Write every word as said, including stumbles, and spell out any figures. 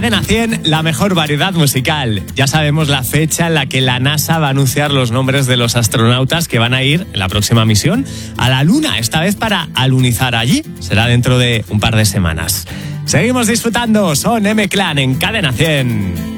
Cadena cien, la mejor variedad musical. Ya sabemos la fecha en la que la NASA va a anunciar los nombres de los astronautas que van a ir en la próxima misión a la Luna, esta vez para alunizar allí. Será dentro de un par de semanas. Seguimos disfrutando, son M-Clan en Cadena cien.